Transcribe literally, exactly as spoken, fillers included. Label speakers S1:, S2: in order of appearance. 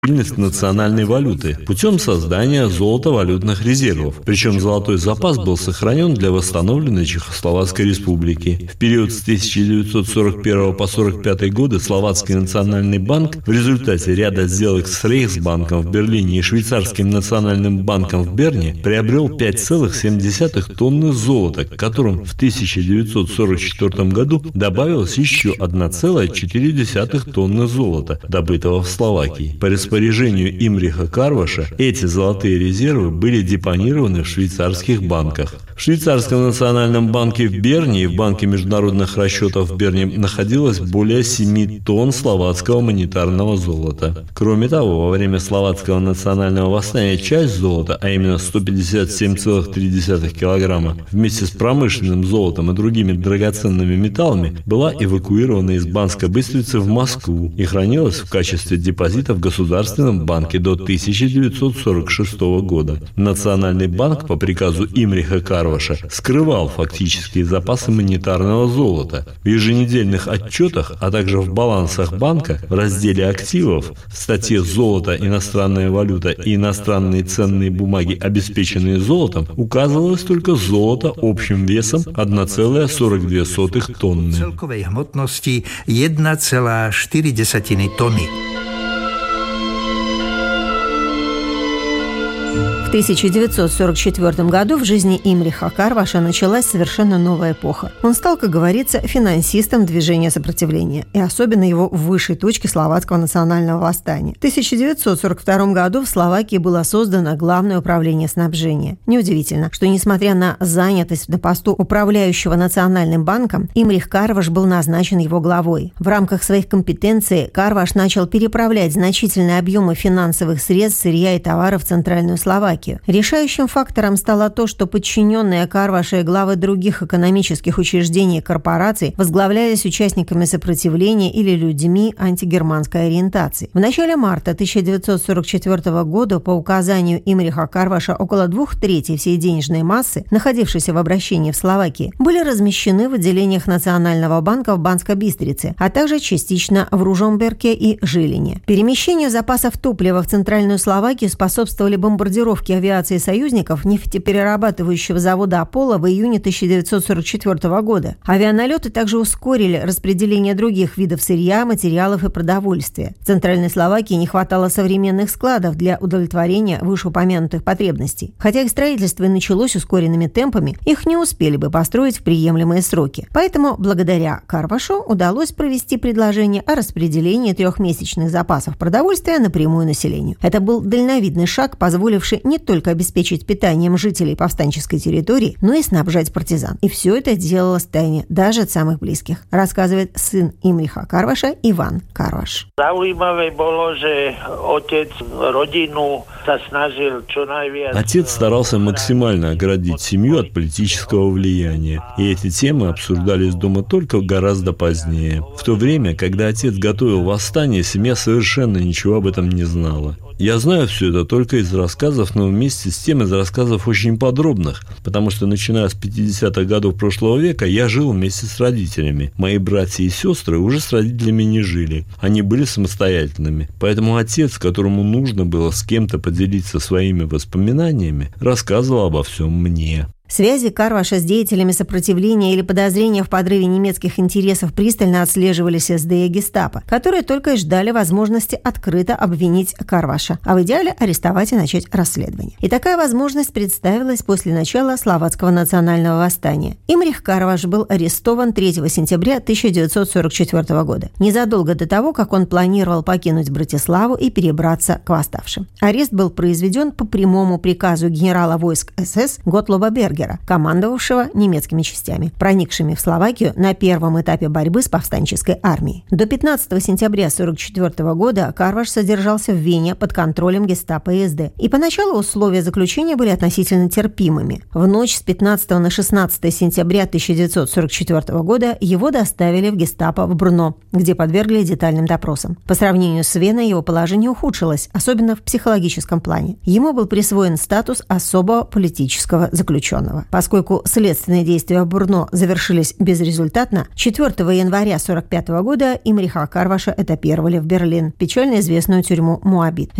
S1: стабильность национальной валюты путем создания золотовалютных резервов. Причем золотой запас был сохранен для восстановленной Чехословацкой республики. В период с тысяча девятьсот сорок первого по сорок пятый годы Словацкий национальный банк в результате ряда сделок с Рейхсбанком в Берлине и Швейцарским национальным банком в Берне приобрел пять целых семь десятых тонны золота, к которым в тысяча девятьсот сорок четвёртом году добавилось еще одна целая четыре десятых тонны золота, добытого в Словакии. По распоряжению Имриха Карваша эти золотые резервы были депонированы в швейцарских банках. В Швейцарском национальном банке в Берне и в Банке международных расчетов в Берне находилось более семи тонн словацкого монетарного золота. Кроме того, во время словацкого национального восстания часть золота, а именно сто пятьдесят семь целых три десятых килограмма, вместе с промышленным золотом и другими драгоценными металлами, была эвакуирована из Банской Быстрицы в Москву и хранилась в качестве депозита в Государственном банке до тысяча девятьсот сорок шестого года. Национальный банк по приказу Имриха Карваша скрывал фактические запасы монетарного золота. В еженедельных отчетах, а также в балансах банка в разделе активов в статье «Золото, иностранная валюта и иностранные ценные бумаги, обеспеченные золотом» указывалось только золото общим весом одна целая сорок две сотых тонны.
S2: Целковой гмотности одна целая четыре десятых тонны.
S3: В тысяча девятьсот сорок четвёртом году в жизни Имриха Карваша началась совершенно новая эпоха. Он стал, как говорится, финансистом движения сопротивления, и особенно его высшей точки словацкого национального восстания. В тысяча девятьсот сорок втором году в Словакии было создано Главное управление снабжения. Неудивительно, что, несмотря на занятость на посту управляющего Национальным банком, Имрих Карваш был назначен его главой. В рамках своих компетенций Карваш начал переправлять значительные объемы финансовых средств, сырья и товаров в Центральную Словакию. Решающим фактором стало то, что подчиненные Карваша и главы других экономических учреждений и корпораций возглавлялись участниками сопротивления или людьми антигерманской ориентации. В начале марта тысяча девятьсот сорок четвёртого года по указанию Имриха Карваша около двух третей всей денежной массы, находившейся в обращении в Словакии, были размещены в отделениях Национального банка в Банской Бистрице, а также частично в Ружомберке и Жилине. Перемещению запасов топлива в Центральную Словакию способствовали бомбардировки авиации союзников нефтеперерабатывающего завода «Аполло» в июне тысяча девятьсот сорок четвёртого года. Авианалеты также ускорили распределение других видов сырья, материалов и продовольствия. В Центральной Словакии не хватало современных складов для удовлетворения вышеупомянутых потребностей. Хотя их строительство и началось ускоренными темпами, их не успели бы построить в приемлемые сроки. Поэтому благодаря Карвашу удалось провести предложение о распределении трехмесячных запасов продовольствия напрямую населению. Это был дальновидный шаг, позволивший не только обеспечить питанием жителей повстанческой территории, но и снабжать партизан. И все это делалось в тайне даже от самых близких, рассказывает сын Имриха Карваша Иван Карваш.
S1: Отец старался максимально оградить семью от политического влияния, и эти темы обсуждались дома только гораздо позднее. В то время, когда отец готовил восстание, семья совершенно ничего об этом не знала. Я знаю все это только из рассказов, но вместе с тем из рассказов очень подробных, потому что, начиная с пятидесятых годов прошлого века, я жил вместе с родителями. Мои братья и сестры уже с родителями не жили, они были самостоятельными. Поэтому отец, которому нужно было с кем-то поделиться своими воспоминаниями, рассказывал обо всем мне.
S3: Связи Карваша с деятелями сопротивления или подозрения в подрыве немецких интересов пристально отслеживались эс дэ и гестапо, которые только и ждали возможности открыто обвинить Карваша, а в идеале арестовать и начать расследование. И такая возможность представилась после начала Словацкого национального восстания. Имрих Карваш был арестован третьего сентября тысяча девятьсот сорок четвёртого года, незадолго до того, как он планировал покинуть Братиславу и перебраться к восставшим. Арест был произведен по прямому приказу генерала войск эс эс Готлоба Бергера, командовавшего немецкими частями, проникшими в Словакию на первом этапе борьбы с повстанческой армией. До пятнадцатого сентября тысяча девятьсот сорок четвёртого года Карваш содержался в Вене под контролем гестапо и эс дэ, и поначалу условия заключения были относительно терпимыми. В ночь с пятнадцатого на шестнадцатое сентября тысяча девятьсот сорок четвёртого года его доставили в гестапо в Брно, где подвергли детальным допросам. По сравнению с Веной его положение ухудшилось, особенно в психологическом плане. Ему был присвоен статус особого политического заключенного. Романова. Поскольку следственные действия в Брно завершились безрезультатно, четвёртого января сорок пятого года Имриха Карваша этапировали в Берлин, печально известную тюрьму Моабит.